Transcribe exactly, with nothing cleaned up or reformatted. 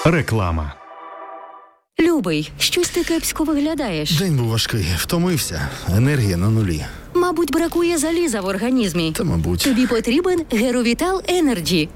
Реклама. Любий, щось ти кепсько виглядаєш. День був важкий, втомився, енергія на нулі. Мабуть, бракує заліза в організмі. Та, мабуть. Тобі потрібен Геровітал Енерджі.